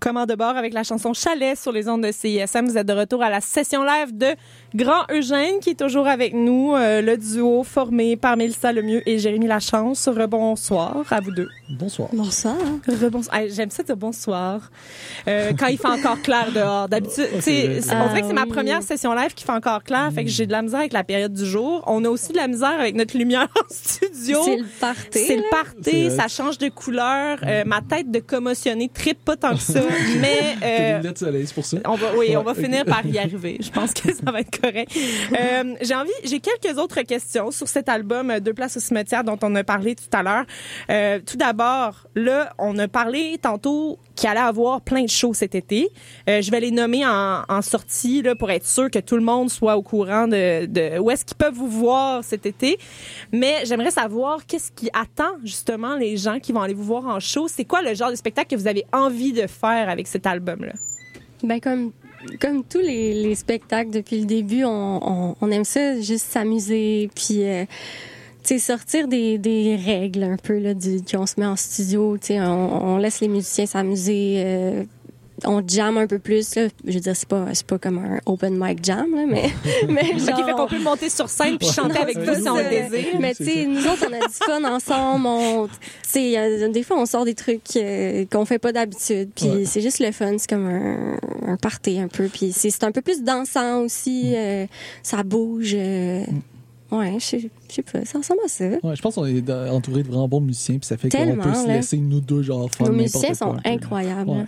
Commande de bord avec la chanson Chalet sur les ondes de CISM. Vous êtes de retour à la session live de Grand Eugène qui est toujours avec nous, le duo formé par Mélissa Lemieux et Jérémy Lachance. Rebonsoir à vous deux. Bonsoir. Bonsoir. Rebonsoir. J'aime ça dire bonsoir. Quand il fait encore clair dehors. D'habitude, on dirait que c'est ma première session live qui fait encore clair, fait que j'ai de la misère avec la période du jour. On a aussi de la misère avec notre lumière en studio. C'est le party. C'est le party, ça change de couleur. Ma tête de commotionnée trippe pas tant que ça. Mais des lunettes de soleil, c'est pour ça. on va finir par y arriver. Je pense que ça va être correct. J'ai quelques autres questions sur cet album Deux places au cimetière dont on a parlé tout à l'heure. Tout d'abord, là, on a parlé tantôt qu'il allait avoir plein de shows cet été. Je vais les nommer en sortie là, pour être sûr que tout le monde soit au courant de où est-ce qu'ils peuvent vous voir cet été. Mais j'aimerais savoir qu'est-ce qui attend justement les gens qui vont aller vous voir en show. C'est quoi le genre de spectacle que vous avez envie de faire avec cet album-là? Ben comme tous les spectacles depuis le début, on aime ça, juste s'amuser, puis sortir des règles un peu là qu'on se met en studio. On laisse les musiciens s'amuser. On jamme un peu plus là. Je veux dire, c'est pas comme un open mic jam là, mais genre, OK, fait qu'on peut monter sur scène puis chanter avec vous si on le désire. Mais tu sais, nous autres on a du fun ensemble, des fois on sort des trucs qu'on fait pas d'habitude, puis c'est juste le fun, c'est comme un party un peu, puis c'est un peu plus dansant aussi, ça bouge. Ouais, je sais pas, ça ressemble à ça. Ouais, je pense qu'on est entouré de vraiment bons musiciens, puis ça fait qu'on peut se là. laisser nous deux genre faire Nos n'importe quoi. musiciens sont incroyables. Ouais.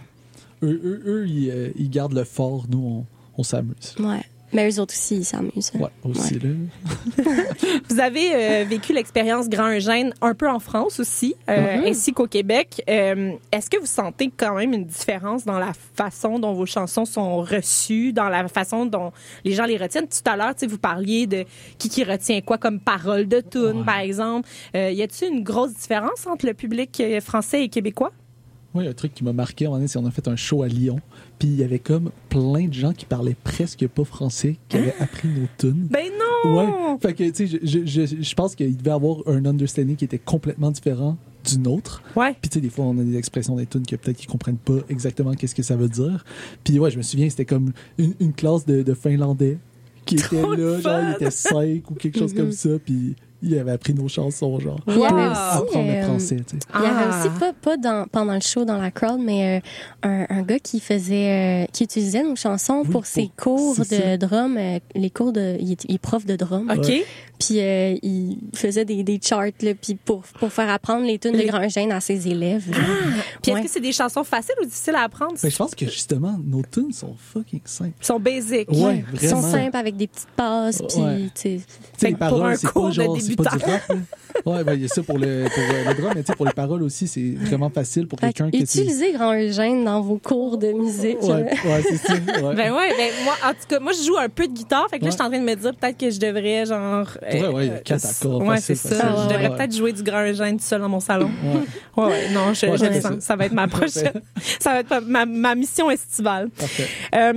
Eux, ils gardent le fort, nous, on s'amuse. Ouais. Mais eux autres aussi, ils s'amusent. Ouais, aussi, là. Vous avez vécu l'expérience Grand Eugène un peu en France aussi, ainsi qu'au Québec. Est-ce que vous sentez quand même une différence dans la façon dont vos chansons sont reçues, dans la façon dont les gens les retiennent? Tout à l'heure, vous parliez de qui retient quoi comme parole de tune, par exemple. Y a-t-il une grosse différence entre le public français et québécois? Oui, un truc qui m'a marqué, à un moment donné, c'est qu'on a fait un show à Lyon, puis il y avait comme plein de gens qui parlaient presque pas français, qui avaient appris nos tunes. Ben non! Ouais, fait que, tu sais, je pense qu'il devait avoir un understanding qui était complètement différent du nôtre. Ouais. Puis tu sais, des fois, on a des expressions des tunes que peut-être qu'ils comprennent pas exactement qu'est-ce que ça veut dire. Puis ouais, je me souviens, c'était comme une classe de Finlandais qui était là, genre, il était 5 ou quelque chose comme ça, puis il avait appris nos chansons, genre. Il y avait apprendre le français, tu sais. Il y avait aussi, pas pendant le show, dans la crowd, mais un gars qui utilisait nos chansons pour ses cours de drum, les cours il est prof de drum. OK. Puis il faisait des charts, là, puis pour faire apprendre les tunes de Grand Eugène à ses élèves. Puis est-ce que c'est des chansons faciles ou difficiles à apprendre? Ben, je pense que justement, nos tunes sont fucking simples. Ils sont basiques. Ouais, Ils sont vraiment. simples avec des petites passes, puis tu sais. Les paroles, c'est pas genre, c'est pas débutant. du rap. Là. Ouais, ben, il y a ça pour le drum, mais tu sais, pour les paroles aussi, c'est vraiment facile pour quelqu'un qui... Utilisez Grand Eugène dans vos cours de musique. Ouais, c'est ça. Ouais. Ben moi, en tout cas, moi, je joue un peu de guitare, fait que là, je suis en train de me dire peut-être que je devrais, genre... Ouais, il y a 4 accords. Ouais, facile, c'est ça. facile. Je devrais peut-être jouer du Grand Eugène tout seul dans mon salon. Ouais, non, je le sens. Ça va être ma prochaine... ça va être ma mission estivale. Parfait.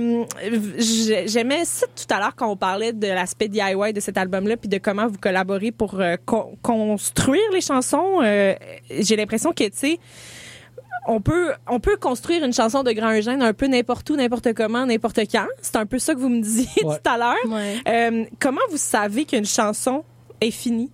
J'aimais ça tout à l'heure quand on parlait de l'aspect DIY de cet album-là, puis de comment vous collaborez pour construire les chansons. J'ai l'impression que, tu sais, on peut construire une chanson de Grand Eugène un peu n'importe où, n'importe comment, n'importe quand. C'est un peu ça que vous me disiez tout à l'heure. Ouais. Comment vous savez qu'une chanson est finie?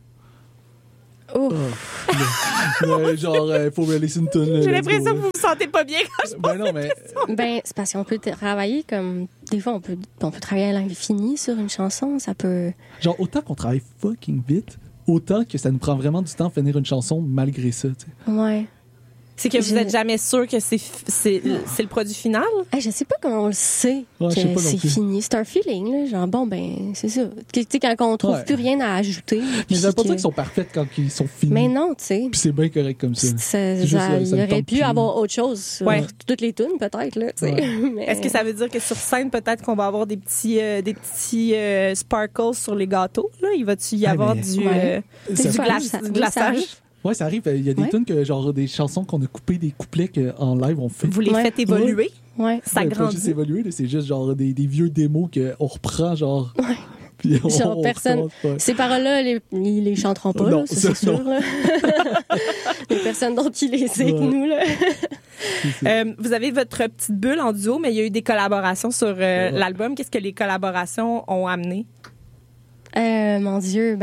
Genre, faut me laisser une tune. J'ai l'impression que vous vous sentez pas bien quand je Ben non, mais... Ben, c'est parce qu'on peut travailler comme... Des fois, on peut travailler à l'infini sur une chanson. Ça peut... Genre, autant qu'on travaille fucking vite, autant que ça nous prend vraiment du temps de finir une chanson malgré ça, tu sais. Ouais. C'est que vous êtes jamais sûr que c'est le produit final? Je sais pas comment on le sait je sais pas que non c'est plus. fini. C'est un feeling, là. Genre, bon, ben, c'est ça. Tu sais, quand on trouve plus rien à ajouter. Mais ça veut pas dire qu'ils sont parfaits quand ils sont finis. Mais non, tu sais. Puis c'est bien correct comme ça. Il aurait pu avoir autre chose sur toutes les tunes, peut-être, là, tu sais. Mais... Est-ce que ça veut dire que sur scène, peut-être qu'on va avoir des petits sparkles sur les gâteaux, là? Il va-tu y avoir du glaçage? Ouais, ça arrive. Il y a des tunes que, genre, des chansons qu'on a coupées, des couplets qu'en live on fait. Vous les faites évoluer? Ouais. Ça grandit. Pas juste évoluer, là, c'est juste genre des vieux démos qu'on reprend, genre. Ouais. Puis genre, personne. Ces paroles-là, ils les chanteront pas, non, là, ça, c'est sûr. Là. Les personnes dont ils les aident, nous, là. Vous avez votre petite bulle en duo, mais il y a eu des collaborations sur l'album. Qu'est-ce que les collaborations ont amené? Mon Dieu,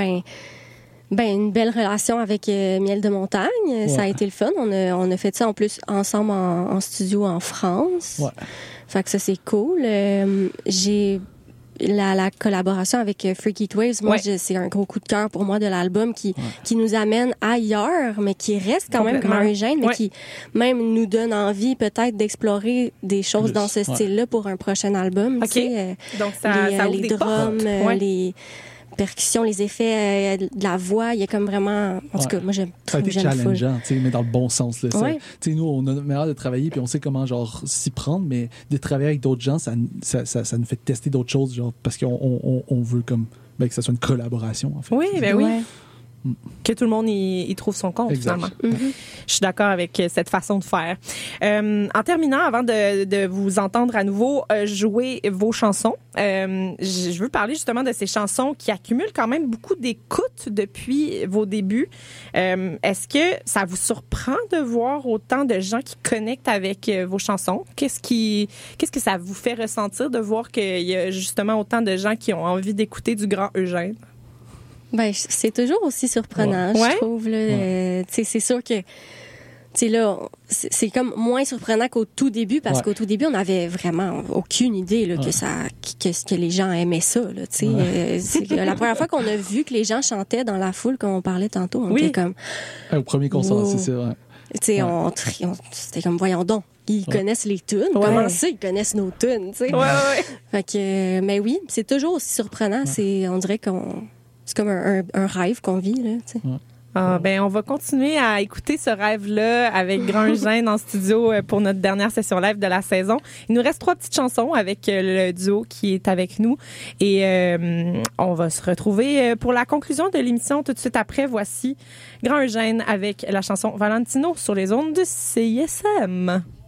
une belle relation avec Miel de Montagne. Ouais. Ça a été le fun. On a fait ça en plus ensemble en studio en France. Ouais. Fait que ça, c'est cool. J'ai la collaboration avec Freaky Waves. Moi, c'est un gros coup de cœur pour moi de l'album qui nous amène ailleurs, mais qui reste quand même Grand Eugène, mais qui même nous donne envie peut-être d'explorer des choses dans ce style-là pour un prochain album. OK. Donc, ça ouvre les des drums, les percussions, les effets de la voix, il y a comme vraiment... En tout cas, moi, j'aime ça a été challengeant, mais dans le bon sens. Là. Nous, on a manière de travailler, puis on sait comment genre s'y prendre, mais de travailler avec d'autres gens, ça nous fait tester d'autres choses, genre parce qu'on veut comme que ça soit une collaboration, en fait. Oui, oui. Que tout le monde y trouve son compte, finalement. Mm-hmm. Je suis d'accord avec cette façon de faire. En terminant, avant de vous entendre à nouveau jouer vos chansons, je veux parler justement de ces chansons qui accumulent quand même beaucoup d'écoute depuis vos débuts. Est-ce que ça vous surprend de voir autant de gens qui connectent avec vos chansons? Qu'est-ce que ça vous fait ressentir de voir qu'il y a justement autant de gens qui ont envie d'écouter du Grand Eugène? C'est toujours aussi surprenant, je trouve. Là. C'est sûr que là, c'est comme moins surprenant qu'au tout début, parce qu'au tout début, on n'avait vraiment aucune idée là, que les gens aimaient ça. Là, la première fois qu'on a vu que les gens chantaient dans la foule, comme on parlait tantôt, on était comme... Au premier concert, c'est ça, c'était comme, voyons donc, ils connaissent les tunes. Comment ça, ils connaissent nos tunes, tu sais? Fait que, mais oui, c'est toujours aussi surprenant. On dirait c'est comme un rêve qu'on vit, là, tu sais. On va continuer à écouter ce rêve-là avec Grand Eugène en studio pour notre dernière session live de la saison. Il nous reste 3 petites chansons avec le duo qui est avec nous et on va se retrouver pour la conclusion de l'émission tout de suite après. Voici Grand Eugène avec la chanson Valentino sur les ondes de CISM.